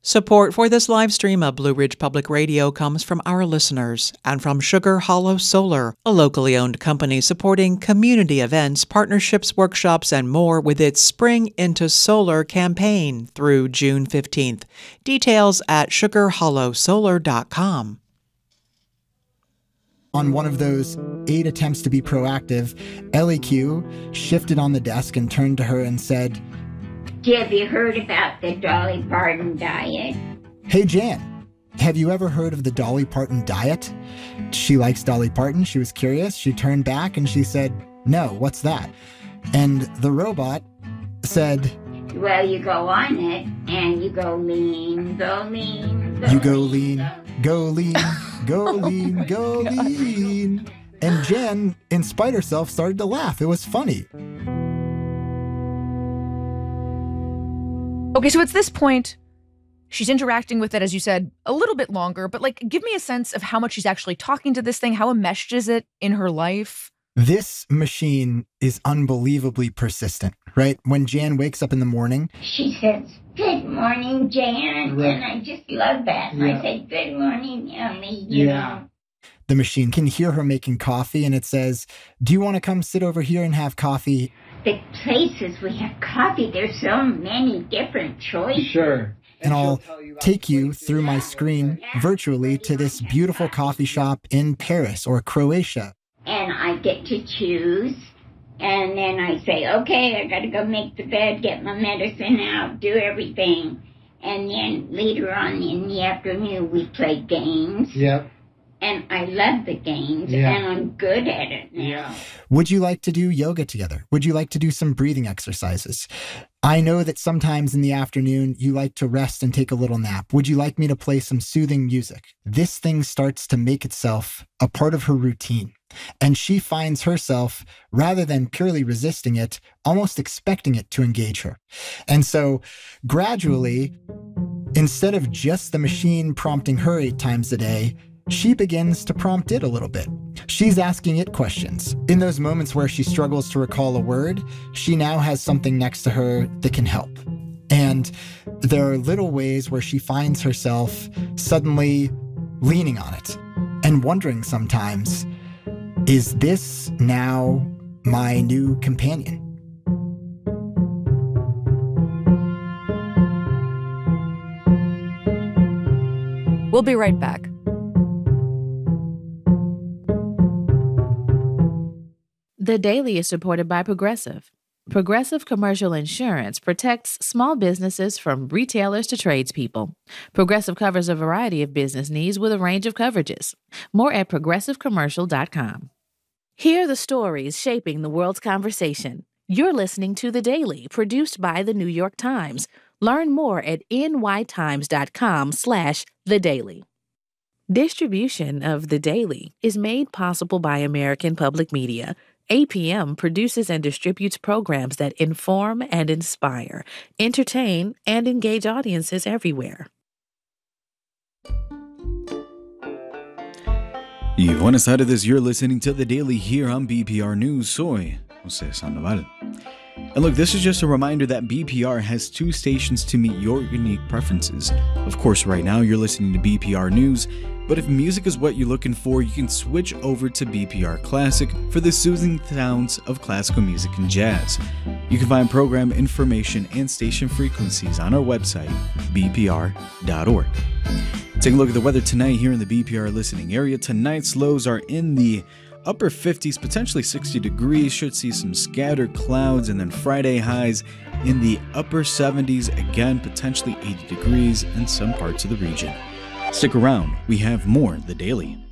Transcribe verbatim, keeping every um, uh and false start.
Support for this live stream of Blue Ridge Public Radio comes from our listeners and from Sugar Hollow Solar, a locally owned company supporting community events, partnerships, workshops, and more with its Spring into Solar campaign through June fifteenth. Details at sugar hollow solar dot com. On one of those eight attempts to be proactive, Ellie Q shifted on the desk and turned to her and said, "Have you heard about the Dolly Parton diet?" "Hey, Jan, have you ever heard of the Dolly Parton diet?" She likes Dolly Parton. She was curious. She turned back and she said, "No, what's that?" And the robot said, "Well, you go on it and you go lean, go lean, go You go lean, lean, go lean, go lean, go lean." And Jan, in spite herself, started to laugh. It was funny. Okay, so it's this point, she's interacting with it, as you said, a little bit longer, but like, give me a sense of how much she's actually talking to this thing. How enmeshed is it in her life? This machine is unbelievably persistent, right? When Jan wakes up in the morning, she says, "Good morning, Jan," right. And I just love that. And yeah. I say, "Good morning, Ellie," you yeah. know. The machine can hear her making coffee, and it says, "Do you want to come sit over here and have coffee?" The places we have coffee, there's so many different choices. Sure. And I'll take you through my screen virtually to this beautiful coffee shop in Paris or Croatia. And I get to choose. And then I say, okay, I got to go make the bed, get my medicine out, do everything. And then later on in the afternoon, we play games. Yep. And I love the games, yeah. And I'm good at it now. Yeah. Would you like to do yoga together? Would you like to do some breathing exercises? I know that sometimes in the afternoon, you like to rest and take a little nap. Would you like me to play some soothing music? This thing starts to make itself a part of her routine. And she finds herself, rather than purely resisting it, almost expecting it to engage her. And so gradually, instead of just the machine prompting her eight times a day, she begins to prompt it a little bit. She's asking it questions. In those moments where she struggles to recall a word, she now has something next to her that can help. And there are little ways where she finds herself suddenly leaning on it and wondering sometimes, is this now my new companion? We'll be right back. The Daily is supported by Progressive. Progressive Commercial Insurance protects small businesses from retailers to tradespeople. Progressive covers a variety of business needs with a range of coverages. More at progressive commercial dot com. Hear the stories shaping the world's conversation. You're listening to The Daily, produced by The New York Times. Learn more at n y times dot com slash the daily. Distribution of The Daily is made possible by American Public Media. A P M produces and distributes programs that inform and inspire, entertain, and engage audiences everywhere. Y buenas tardes, you're listening to The Daily here on B P R News. Soy Jose Sandoval. And look, this is just a reminder that B P R has two stations to meet your unique preferences. Of course, right now you're listening to B P R News, but if music is what you're looking for, you can switch over to B P R Classic for the soothing sounds of classical music and jazz. You can find program information and station frequencies on our website, b p r dot org. Take a look at the weather tonight here in the B P R listening area. Tonight's lows are in the upper fifties, potentially sixty degrees. Should see some scattered clouds, and then Friday highs in the upper seventies, again potentially eighty degrees in some parts of the region. Stick around, we have more The Daily.